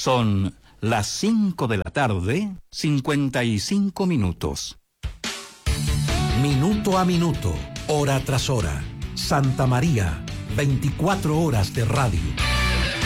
Son las 5 de la tarde, 55 minutos. Minuto a minuto, hora tras hora. Santa María, 24 horas de radio.